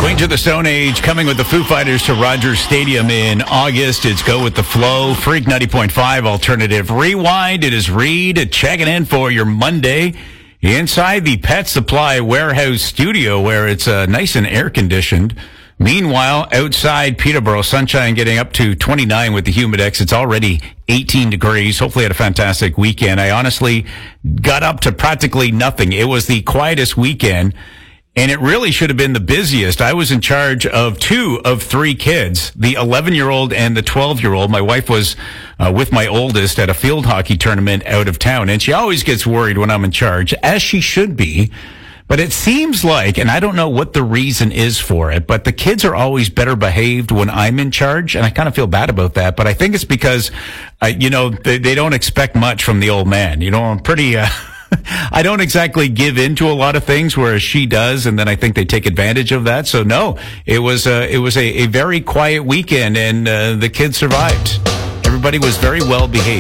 Queens of the Stone Age coming with the Foo Fighters to Rogers Stadium in August. It's Go With The Flow, Freak 90.5 Alternative Rewind. It is Reed checking in for your Monday inside the Pet Supply Warehouse studio where it's nice and air-conditioned. Meanwhile, outside Peterborough, sunshine getting up to 29 with the Humidex. It's already 18 degrees. Hopefully had a fantastic weekend. I honestly got up to practically nothing. It was the quietest weekend. And it really should have been the busiest. I was in charge of 2 of 3 kids, the 11-year-old and the 12-year-old. My wife was with my oldest at a field hockey tournament out of town. And she always gets worried when I'm in charge, as she should be. But it seems like, and I don't know what the reason is for it, but the kids are always better behaved when I'm in charge. And I kind of feel bad about that. But I think it's because, they don't expect much from the old man. I'm pretty... I don't exactly give in to a lot of things, whereas she does, and then I think they take advantage of that. So no, it was a very quiet weekend, and the kids survived. Everybody was very well behaved.